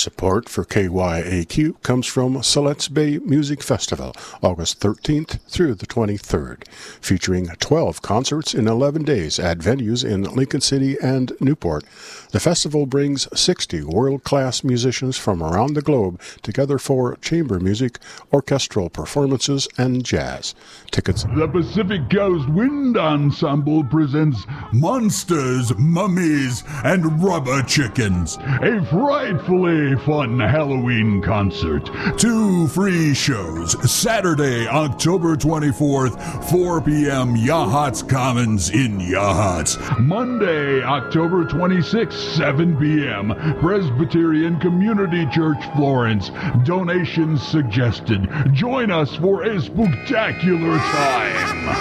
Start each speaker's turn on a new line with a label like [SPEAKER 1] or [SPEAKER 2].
[SPEAKER 1] Support for KYAQ comes from Siletz Bay Music Festival, August 13th through the 23rd, featuring 12 concerts in 11 days at venues in Lincoln City and Newport. The festival brings 60 world-class musicians from around the globe together for chamber music, orchestral performances, and jazz. Tickets.
[SPEAKER 2] The Pacific Coast Wind Ensemble presents Monsters, Mummies, and Rubber Chickens, a frightfully fun Halloween concert. 2 free shows, Saturday, October 24th, 4 p.m., Yachats Commons in Yachats. Monday, October 26th, 7 p.m., Presbyterian Community Church, Florence. Donations suggested. Join us for a spectacular time.